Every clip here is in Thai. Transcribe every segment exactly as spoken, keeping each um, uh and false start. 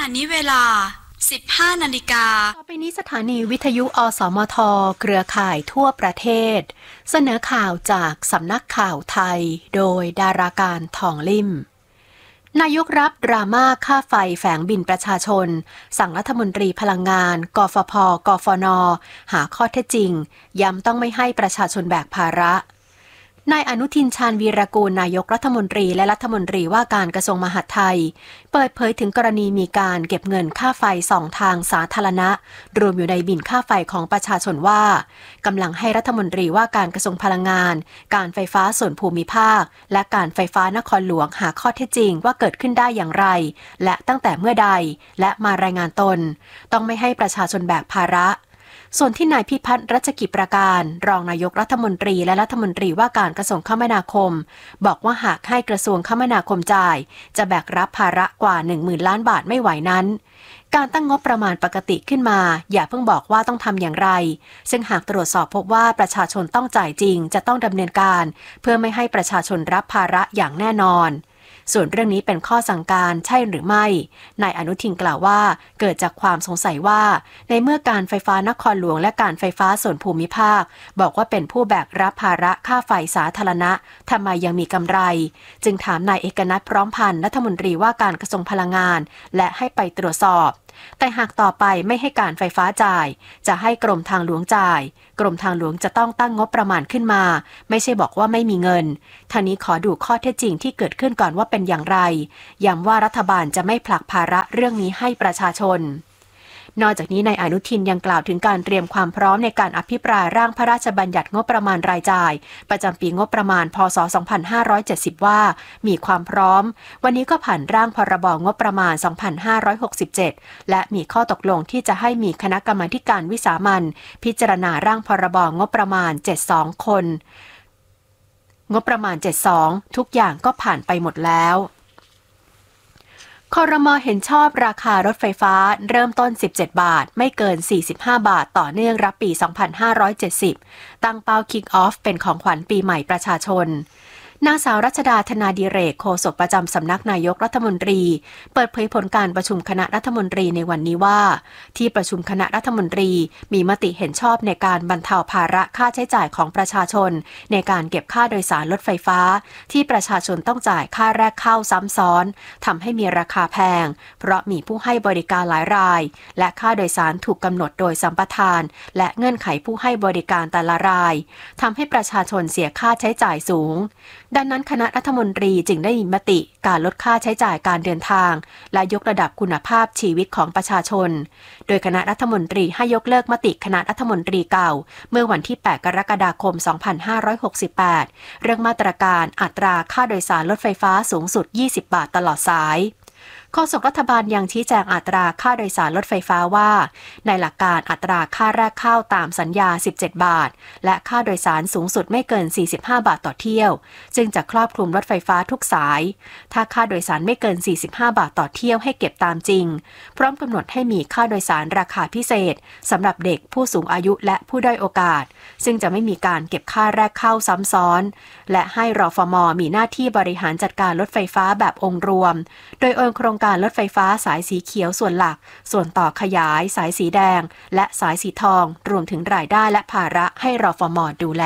ณะนี้เวลา สิบห้านาฬิกาต่อไปนี้สถานีวิทยุอสมทเครือข่ายทั่วประเทศเสนอข่าวจากสำนักข่าวไทยโดยดาราการทองลิ่มนายกรับดราม่าค่าไฟแฝงบินประชาชนสั่งรัฐมนตรีพลังงานกฟผกฟนหาข้อเท็จจริงย้ำต้องไม่ให้ประชาชนแบกภาระนายอนุทินชาญวีรกูลนายกรัฐมนตรีและรัฐมนตรีว่าการกระทรวงมหาดไทยเปิดเผยถึงกรณีมีการเก็บเงินค่าไฟสองทางสาธารณะรวมอยู่ในบินค่าไฟของประชาชนว่ากำลังให้รัฐมนตรีว่าการกระทรวงพลังงานการไฟฟ้าส่วนภูมิภาคและการไฟฟ้านครหลวงหาข้อเท็จจริงว่าเกิดขึ้นได้อย่างไรและตั้งแต่เมื่อใดและมารายงานตนต้องไม่ให้ประชาชนแบกภาระส่วนที่นายพิพัฒน์รัชกิจประการรองนายกรัฐมนตรีและรัฐมนตรีว่าการกระทรวงคมนาคมบอกว่าหากให้กระทรวงคมนาคมจ่ายจะแบกรับภาระกว่า หนึ่งหมื่น ล้านบาทไม่ไหวนั้นการตั้งงบประมาณปกติขึ้นมาอย่าเพิ่งบอกว่าต้องทำอย่างไรซึ่งหากตรวจสอบพบว่าประชาชนต้องจ่ายจริงจะต้องดำเนินการเพื่อไม่ให้ประชาชนรับภาระอย่างแน่นอนส่วนเรื่องนี้เป็นข้อสั่งการใช่หรือไม่นายอนุทินกล่าวว่าเกิดจากความสงสัยว่าในเมื่อการไฟฟ้านครหลวงและการไฟฟ้าส่วนภูมิภาคบอกว่าเป็นผู้แบกรับภาระค่าไฟสาธารณะทำไมยังมีกำไรจึงถามนายเอกนัทพร้อมพันธ์รัฐมนตรีว่าการกระทรวงพลังงานและให้ไปตรวจสอบแต่หากต่อไปไม่ให้การไฟฟ้าจ่ายจะให้กรมทางหลวงจ่ายกรมทางหลวงจะต้องตั้งงบประมาณขึ้นมาไม่ใช่บอกว่าไม่มีเงินทางนี้ขอดูข้อเท็จจริงที่เกิดขึ้นก่อนว่าเป็นอย่างไรย้ำว่ารัฐบาลจะไม่ผลักภาระเรื่องนี้ให้ประชาชนนอกจากนี้นายอนุทินยังกล่าวถึงการเตรียมความพร้อมในการอภิปรายร่างพระราชบัญญัติงบประมาณรายจ่ายประจำปีงบประมาณพ.ศ. สองพันห้าร้อยเจ็ดสิบว่ามีความพร้อมวันนี้ก็ผ่านร่างพรบงบประมาณ สองพันห้าร้อยหกสิบเจ็ด และมีข้อตกลงที่จะให้มีคณะกรรมาธิการวิสามัญพิจารณาร่างพรบงบประมาณเจ็ดสิบสองคนงบประมาณเจ็ดสิบสองทุกอย่างก็ผ่านไปหมดแล้วครม.เห็นชอบราคารถไฟฟ้าเริ่มต้นสิบเจ็ดบาทไม่เกินสี่สิบห้าบาทต่อเนื่องรับปีสองพันห้าร้อยเจ็ดสิบตั้งเป้า Kick Off เป็นของขวัญปีใหม่ประชาชนนางสาวรัชดาธนาดิเรกโฆษกประจำสำนักนายกรัฐมนตรีเปิดเผยผลการประชุมคณะรัฐมนตรีในวันนี้ว่าที่ประชุมคณะรัฐมนตรีมีมติเห็นชอบในการบรรเทาภาระค่าใช้จ่ายของประชาชนในการเก็บค่าโดยสารรถไฟฟ้าที่ประชาชนต้องจ่ายค่าแรกเข้าซ้ำซ้อนทำให้มีราคาแพงเพราะมีผู้ให้บริการหลายรายและค่าโดยสารถูกกำหนดโดยสัมปทานและเงื่อนไขผู้ให้บริการแต่ละรายทำให้ประชาชนเสียค่าใช้จ่ายสูงดังนั้นคณะรัฐมนตรีจึงได้มีมติการลดค่าใช้จ่ายการเดินทางและยกระดับคุณภาพชีวิตของประชาชนโดยคณะรัฐมนตรีให้ยกเลิกมติคณะรัฐมนตรีเก่าเมื่อวันที่แปดกรกฎาคมสองพันห้าร้อยหกสิบแปดเรื่องมาตรการอัตราค่าโดยสารรถไฟฟ้าสูงสุดยี่สิบบาทตลอดสายโฆษกรัฐบาลยังชี้แจงอัตราค่าโดยสารรถไฟฟ้าว่าในหลักการอัตราค่าแรกเข้าตามสัญญาสิบเจ็ดบาทและค่าโดยสารสูงสุดไม่เกินสี่สิบห้าบาทต่อเที่ยวจึงจะครอบคลุมรถไฟฟ้าทุกสายถ้าค่าโดยสารไม่เกินสี่สิบห้าบาทต่อเที่ยวให้เก็บตามจริงพร้อมกำหนดให้มีค่าโดยสารราคาพิเศษสำหรับเด็กผู้สูงอายุและผู้ด้อยโอกาสซึ่งจะไม่มีการเก็บค่าแรกเข้าซ้ำซ้อนและให้รฟม.มีหน้าที่บริหารจัดการรถไฟฟ้าแบบองค์รวมโดยโอนโครงการรถไฟฟ้าสายสีเขียวส่วนหลักส่วนต่อขยายสายสีแดงและสายสีทองรวมถึงรายได้และภาระให้รฟม.ดูแล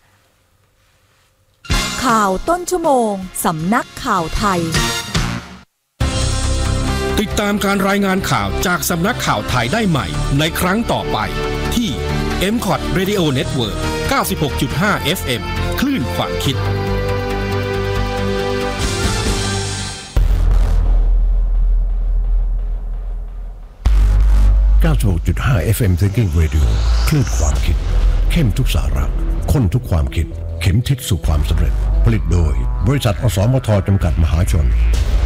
ข่าวต้นชั่วโมงสำนักข่าวไทยติดตามการรายงานข่าวจากสำนักข่าวไทยได้ใหม่ในครั้งต่อไปที่ เอ็ม คอท Radio Network เก้าสิบหกจุดห้า เอฟ เอ็ม คลื่นความคิดเก้าสิบหกจุดห้า เอฟ เอ็ม Thinking Radio คลื่นความคิดเข้มทุกสาระข้นทุกความคิดเข็มทิศสู่ความสำเร็จผลิตโดยบริษัทอสมทจำกัดมหาชน